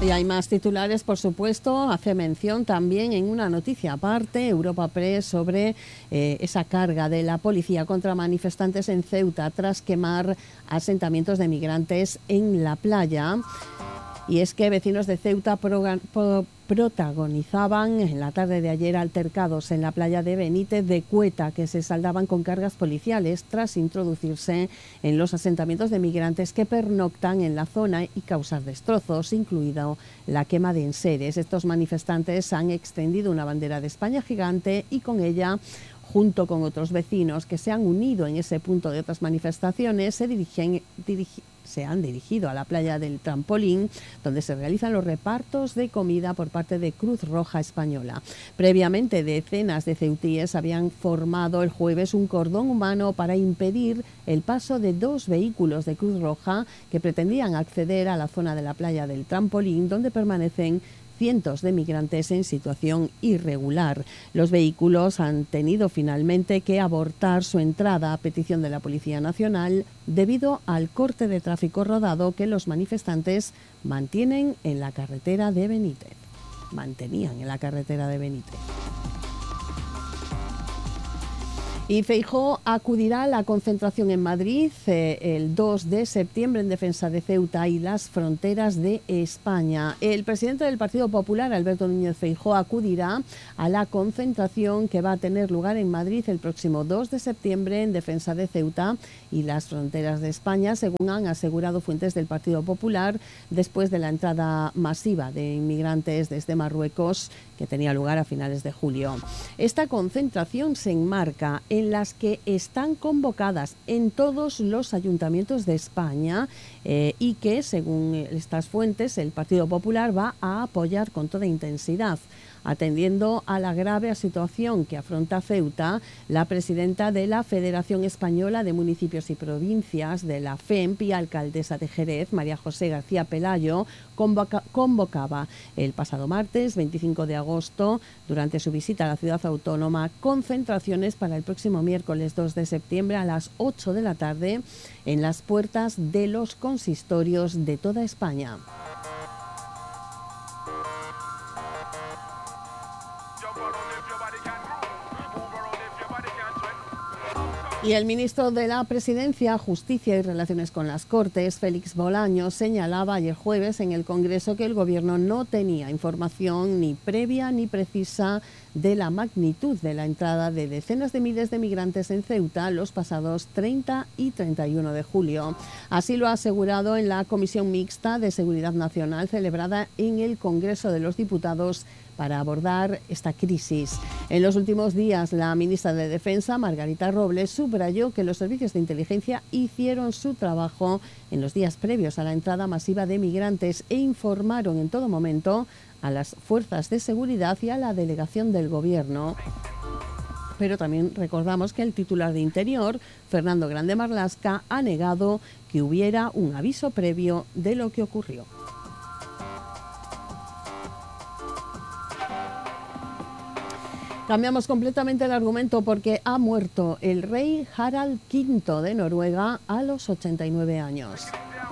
Y hay más titulares, por supuesto. Hace mención también en una noticia aparte, Europa Press, sobre esa carga de la policía contra manifestantes en Ceuta tras quemar asentamientos de migrantes en la playa. Y es que vecinos de Ceuta protagonizaban en la tarde de ayer altercados en la playa de Benítez de Cueta, que se saldaban con cargas policiales tras introducirse en los asentamientos de migrantes que pernoctan en la zona y causar destrozos, incluido la quema de enseres. Estos manifestantes han extendido una bandera de España gigante y con ella, junto con otros vecinos que se han unido en ese punto de otras manifestaciones, se han dirigido a la playa del Trampolín, donde se realizan los repartos de comida por parte de Cruz Roja Española. Previamente, decenas de ceutíes habían formado el jueves un cordón humano para impedir el paso de 2 vehículos de Cruz Roja que pretendían acceder a la zona de la playa del Trampolín, donde permanecen cientos de migrantes en situación irregular. Los vehículos han tenido finalmente que abortar su entrada a petición de la Policía Nacional debido al corte de tráfico rodado que los manifestantes mantenían en la carretera de Benítez. Y Feijóo acudirá a la concentración en Madrid el 2 de septiembre en defensa de Ceuta y las fronteras de España. El presidente del Partido Popular, Alberto Núñez Feijóo, acudirá a la concentración que va a tener lugar en Madrid el próximo 2 de septiembre en defensa de Ceuta y las fronteras de España, según han asegurado fuentes del Partido Popular, después de la entrada masiva de inmigrantes desde Marruecos que tenía lugar a finales de julio. Esta concentración se enmarca en las que están convocadas en todos los ayuntamientos de España y que, según estas fuentes, el Partido Popular va a apoyar con toda intensidad. Atendiendo a la grave situación que afronta Ceuta, la presidenta de la Federación Española de Municipios y Provincias, de la FEMP, y alcaldesa de Jerez, María José García Pelayo, convocaba el pasado martes 25 de agosto, durante su visita a la ciudad autónoma, concentraciones para el próximo miércoles 2 de septiembre a las 8 de la tarde en las puertas de los consistorios de toda España. Y el ministro de la Presidencia, Justicia y Relaciones con las Cortes, Félix Bolaños, señalaba ayer jueves en el Congreso que el Gobierno no tenía información ni previa ni precisa de la magnitud de la entrada de decenas de miles de migrantes en Ceuta los pasados 30 y 31 de julio. Así lo ha asegurado en la Comisión Mixta de Seguridad Nacional celebrada en el Congreso de los Diputados para abordar esta crisis. En los últimos días, la ministra de Defensa, Margarita Robles, subrayó que los servicios de inteligencia hicieron su trabajo en los días previos a la entrada masiva de migrantes e informaron en todo momento a las fuerzas de seguridad y a la delegación del Gobierno. Pero también recordamos que el titular de Interior, Fernando Grande Marlaska, ha negado que hubiera un aviso previo de lo que ocurrió. Cambiamos completamente el argumento porque ha muerto el rey Harald V de Noruega a los 89 años.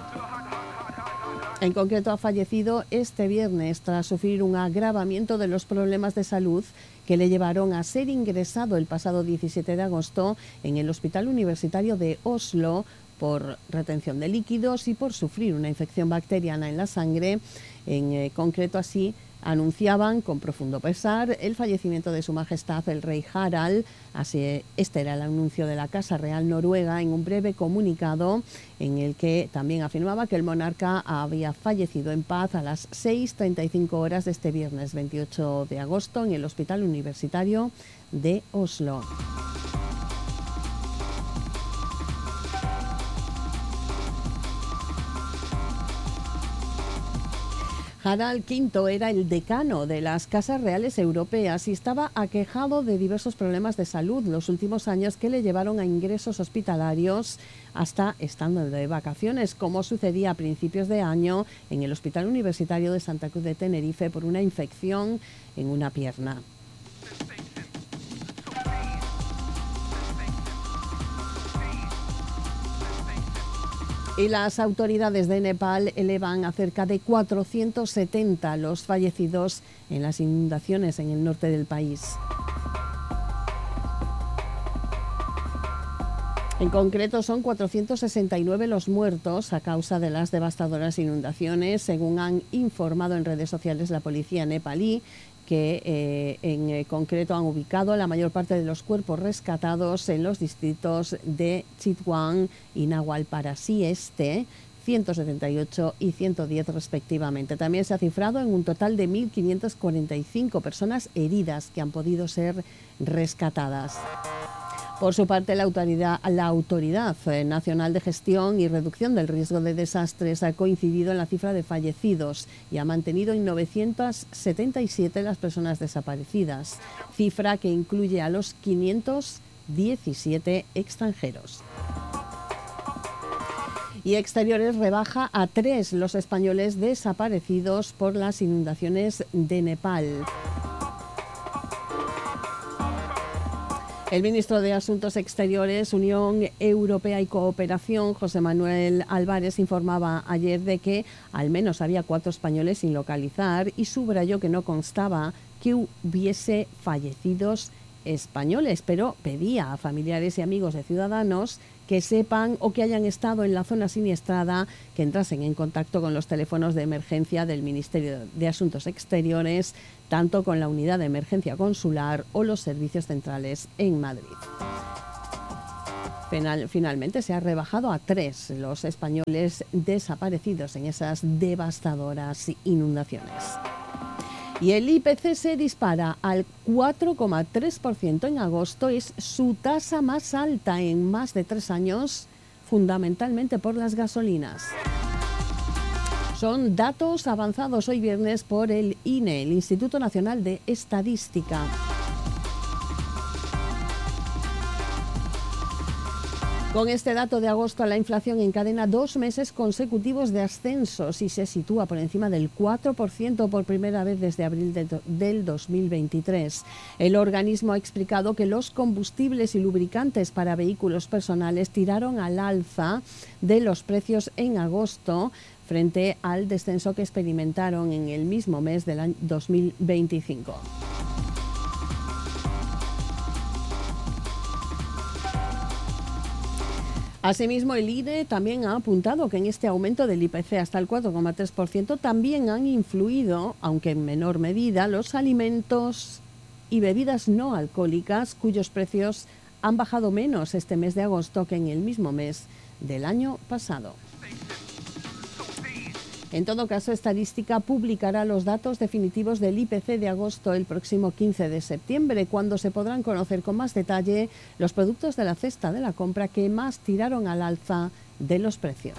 En concreto, ha fallecido este viernes tras sufrir un agravamiento de los problemas de salud que le llevaron a ser ingresado el pasado 17 de agosto en el Hospital Universitario de Oslo por retención de líquidos y por sufrir una infección bacteriana en la sangre. En concreto, así anunciaban con profundo pesar el fallecimiento de Su Majestad el Rey Harald. Así, este era el anuncio de la Casa Real Noruega en un breve comunicado en el que también afirmaba que el monarca había fallecido en paz a las 6:35 horas de este viernes 28 de agosto en el Hospital Universitario de Oslo. Harald V era el decano de las casas reales europeas y estaba aquejado de diversos problemas de salud los últimos años que le llevaron a ingresos hospitalarios hasta estando de vacaciones, como sucedía a principios de año en el Hospital Universitario de Santa Cruz de Tenerife por una infección en una pierna. Y las autoridades de Nepal elevan a cerca de 470 los fallecidos en las inundaciones en el norte del país. En concreto, son 469 los muertos a causa de las devastadoras inundaciones, según han informado en redes sociales la policía nepalí, que en concreto han ubicado la mayor parte de los cuerpos rescatados en los distritos de Chitwan y Nawalparasi Este, 178 y 110 respectivamente. También se ha cifrado en un total de 1.545 personas heridas que han podido ser rescatadas. Por su parte, la Autoridad Nacional de Gestión y Reducción del Riesgo de Desastres ha coincidido en la cifra de fallecidos y ha mantenido en 977 las personas desaparecidas, cifra que incluye a los 517 extranjeros. Y Exteriores rebaja a 3 los españoles desaparecidos por las inundaciones de Nepal. El ministro de Asuntos Exteriores, Unión Europea y Cooperación, José Manuel Álvarez, informaba ayer de que al menos había 4 españoles sin localizar y subrayó que no constaba que hubiese fallecidos españoles, pero pedía a familiares y amigos de ciudadanos que sepan o que hayan estado en la zona siniestrada que entrasen en contacto con los teléfonos de emergencia del Ministerio de Asuntos Exteriores, tanto con la unidad de emergencia consular o los servicios centrales en Madrid. Finalmente se ha rebajado a 3 los españoles desaparecidos en esas devastadoras inundaciones. Y el IPC se dispara al 4,3% en agosto, es su tasa más alta en más de 3 años, fundamentalmente por las gasolinas. Son datos avanzados hoy viernes por el INE, el Instituto Nacional de Estadística. Con este dato de agosto, la inflación encadena 2 meses consecutivos de ascensos y se sitúa por encima del 4% por primera vez desde abril del 2023. El organismo ha explicado que los combustibles y lubricantes para vehículos personales tiraron al alza de los precios en agosto frente al descenso que experimentaron en el mismo mes del año 2025. Asimismo, el INE también ha apuntado que en este aumento del IPC hasta el 4,3% también han influido, aunque en menor medida, los alimentos y bebidas no alcohólicas, cuyos precios han bajado menos este mes de agosto que en el mismo mes del año pasado. En todo caso, Estadística publicará los datos definitivos del IPC de agosto el próximo 15 de septiembre, cuando se podrán conocer con más detalle los productos de la cesta de la compra que más tiraron al alza de los precios.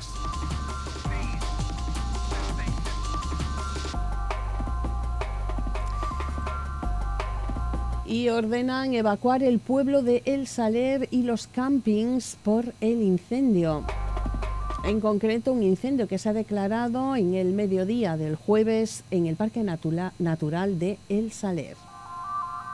Y ordenan evacuar el pueblo de El Saler y los campings por el incendio. En concreto, un incendio que se ha declarado en el mediodía del jueves en el Parque Natural de El Saler.